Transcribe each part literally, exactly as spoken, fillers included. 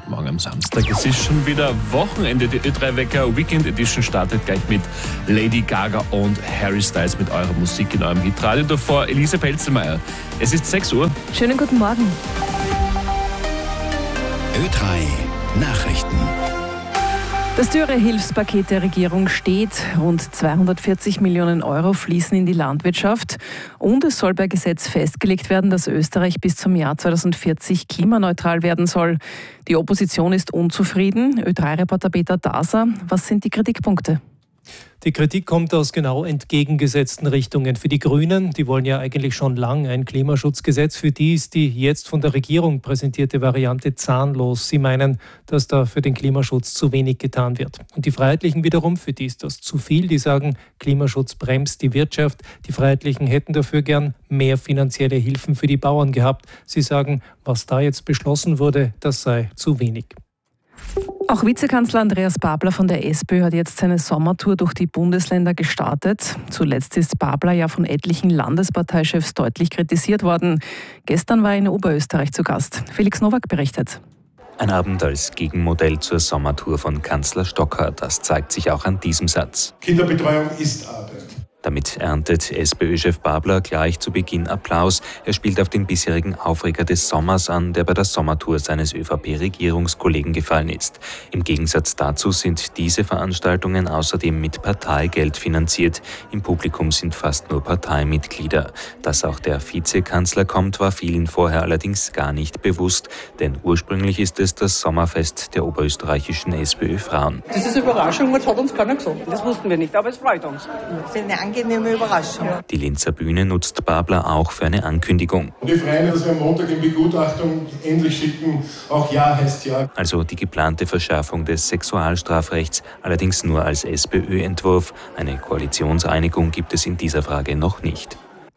Guten Morgen am Samstag. Es ist schon wieder Wochenende. Die Ö drei Wecker Weekend Edition startet gleich mit Lady Gaga und Harry Styles mit eurer Musik in eurem Hitradio. Davor Elise Pelzelmeier. Es ist sechs Uhr. Schönen guten Morgen. Ö drei Nachrichten. Das Dürre-Hilfspaket der Regierung steht. Rund zweihundertvierzig Millionen Euro fließen in die Landwirtschaft. Und es soll per Gesetz festgelegt werden, dass Österreich bis zum Jahr zweitausendvierzig klimaneutral werden soll. Die Opposition ist unzufrieden. Ö drei Reporter Peter Daser, was sind die Kritikpunkte? Die Kritik kommt aus genau entgegengesetzten Richtungen. Für die Grünen, die wollen ja eigentlich schon lange ein Klimaschutzgesetz, für die ist die jetzt von der Regierung präsentierte Variante zahnlos. Sie meinen, dass da für den Klimaschutz zu wenig getan wird. Und die Freiheitlichen wiederum, für die ist das zu viel. Die sagen, Klimaschutz bremst die Wirtschaft. Die Freiheitlichen hätten dafür gern mehr finanzielle Hilfen für die Bauern gehabt. Sie sagen, was da jetzt beschlossen wurde, das sei zu wenig. Auch Vizekanzler Andreas Babler von der SPÖ hat jetzt seine Sommertour durch die Bundesländer gestartet. Zuletzt ist Babler ja von etlichen Landesparteichefs deutlich kritisiert worden. Gestern war er in Oberösterreich zu Gast. Felix Nowak berichtet. Ein Abend als Gegenmodell zur Sommertour von Kanzler Stocker. Das zeigt sich auch an diesem Satz. Kinderbetreuung ist Arbeit. Damit erntet SPÖ-Chef Babler gleich zu Beginn Applaus. Er spielt auf den bisherigen Aufreger des Sommers an, der bei der Sommertour seines Ö V P-Regierungskollegen gefallen ist. Im Gegensatz dazu sind diese Veranstaltungen außerdem mit Parteigeld finanziert. Im Publikum sind fast nur Parteimitglieder. Dass auch der Vizekanzler kommt, war vielen vorher allerdings gar nicht bewusst. Denn ursprünglich ist es das Sommerfest der oberösterreichischen SPÖ-Frauen. Das ist eine Überraschung, das hat uns keiner gesagt. Das wussten wir nicht, aber es freut uns. Angenehme Überraschung. Die Linzer Bühne nutzt Babler auch für eine Ankündigung. Und ich freue mich, dass wir am Montag in Begutachtung endlich schicken. Auch Ja heißt Ja. Also die geplante Verschärfung des Sexualstrafrechts, allerdings nur als SPÖ-Entwurf. Eine Koalitionseinigung gibt es in dieser Frage noch nicht.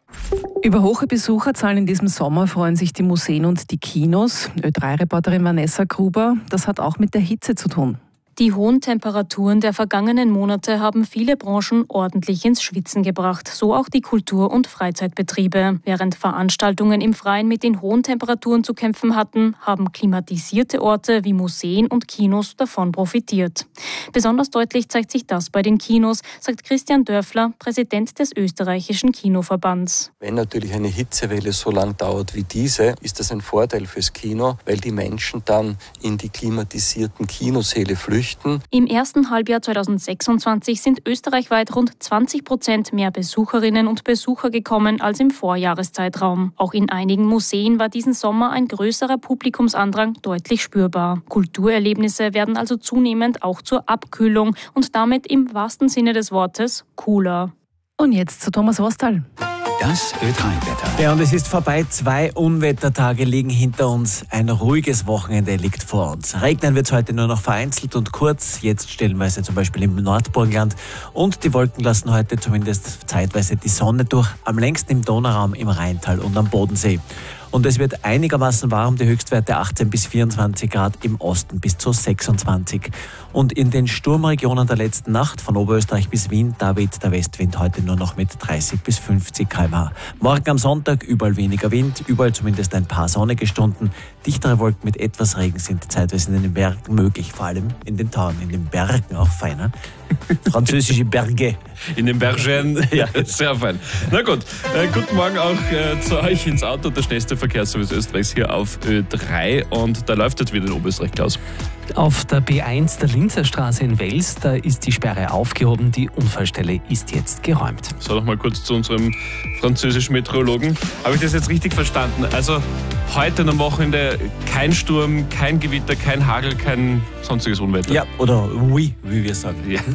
Über hohe Besucherzahlen in diesem Sommer freuen sich die Museen und die Kinos. Ö drei Reporterin Vanessa Gruber, das hat auch mit der Hitze zu tun. Die hohen Temperaturen der vergangenen Monate haben viele Branchen ordentlich ins Schwitzen gebracht, so auch die Kultur- und Freizeitbetriebe. Während Veranstaltungen im Freien mit den hohen Temperaturen zu kämpfen hatten, haben klimatisierte Orte wie Museen und Kinos davon profitiert. Besonders deutlich zeigt sich das bei den Kinos, sagt Christian Dörfler, Präsident des österreichischen Kinoverbands. Wenn natürlich eine Hitzewelle so lang dauert wie diese, ist das ein Vorteil fürs Kino, weil die Menschen dann in die klimatisierten Kinosäle flüchten. Im ersten Halbjahr zweitausendsechsundzwanzig sind österreichweit rund zwanzig Prozent mehr Besucherinnen und Besucher gekommen als im Vorjahreszeitraum. Auch in einigen Museen war diesen Sommer ein größerer Publikumsandrang deutlich spürbar. Kulturerlebnisse werden also zunehmend auch zur Abkühlung und damit im wahrsten Sinne des Wortes cooler. Und jetzt zu Thomas Wostal. Das Ö drei Wetter. Ja, und es ist vorbei. Zwei Unwettertage liegen hinter uns. Ein ruhiges Wochenende liegt vor uns. Regnen wird es heute nur noch vereinzelt und kurz. Jetzt stellenweise zum Beispiel im Nordburgenland. Und die Wolken lassen heute zumindest zeitweise die Sonne durch. Am längsten im Donauraum, im Rheintal und am Bodensee. Und es wird einigermaßen warm, die Höchstwerte achtzehn bis vierundzwanzig Grad, im Osten bis zu sechsundzwanzig. Und in den Sturmregionen der letzten Nacht, von Oberösterreich bis Wien, da weht der Westwind heute nur noch mit dreißig bis fünfzig Kilometer pro Stunde. Morgen am Sonntag überall weniger Wind, überall zumindest ein paar sonnige Stunden. Dichtere Wolken mit etwas Regen sind zeitweise in den Bergen möglich, vor allem in den Tauern, in den Bergen auch feiner. Französische Berge. In den Bergen, ja, sehr fein. Na gut, äh, guten Morgen auch äh, zu euch ins Auto, der schnellste Verkehrsservice Österreichs hier auf Ö drei und da läuft jetzt wieder in Oberösterreich, Klaus. Auf der B eins der Linzer Straße in Wels, da ist die Sperre aufgehoben, die Unfallstelle ist jetzt geräumt. So, noch mal kurz zu unserem französischen Meteorologen. Habe ich das jetzt richtig verstanden? Also heute am Wochenende kein Sturm, kein Gewitter, kein Hagel, kein sonstiges Unwetter? Ja, oder oui, wie wir sagen. Ja.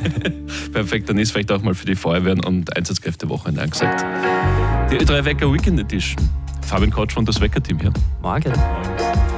Perfekt, dann ist vielleicht auch mal für die Feuerwehren und Einsatzkräfte Wochenende angesagt. Die Ö drei Wecker Weekend Edition. Fabian Kotsch von das Wecker-Team hier. Morgen.